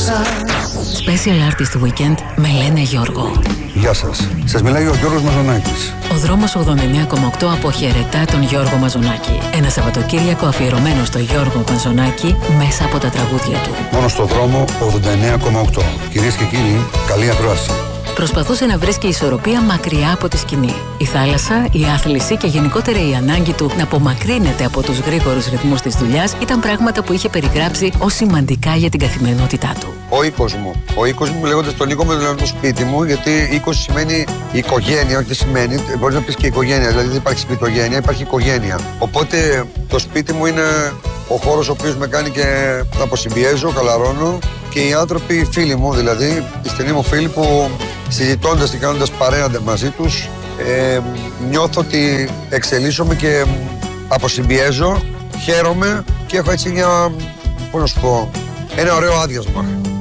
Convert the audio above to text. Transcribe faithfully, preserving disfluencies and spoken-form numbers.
Special Artist Weekend με λένε Γιώργο. Γεια σας. Σας μιλάει ο Γιώργος Μαζονάκης. Ο δρόμος ογδόντα εννέα κόμμα οκτώ αποχαιρετά τον Γιώργο Μαζονάκη. Ένα Σαββατοκύριακο αφιερωμένο στο Γιώργο Μαζονάκη μέσα από τα τραγούδια του. Μόνο στο δρόμο ογδόντα εννέα κόμμα οκτώ. Κυρίες και κύριοι, καλή ακρόαση. Προσπαθούσε να βρίσκει ισορροπία μακριά από τη σκηνή. Η θάλασσα, η άθληση και γενικότερα η ανάγκη του να απομακρύνεται από τους γρήγορους ρυθμούς της δουλειάς ήταν πράγματα που είχε περιγράψει ως σημαντικά για την καθημερινότητά του. Ο οίκος μου. Ο οίκος μου, λέγοντας τον οίκο μου, δηλαδή το σπίτι μου, γιατί οίκος σημαίνει οικογένεια, όχι τι σημαίνει. Μπορείς να πεις και οικογένεια, δηλαδή δεν υπάρχει σπιτογένεια, υπάρχει οικογένεια. Οπότε το σπίτι μου είναι ο χώρος ο οποίος με κάνει και να αποσυμπιέζω, καλαρώνω, και οι άνθρωποι, οι φίλοι μου δηλαδή, οι στενοί μου φίλοι που συζητώντας και κάνοντας παρέα μαζί τους, ε, νιώθω ότι εξελίσσομαι και αποσυμπιέζω, χαίρομαι και έχω έτσι μια, πώς να σου πω, ένα ωραίο άδειασμα.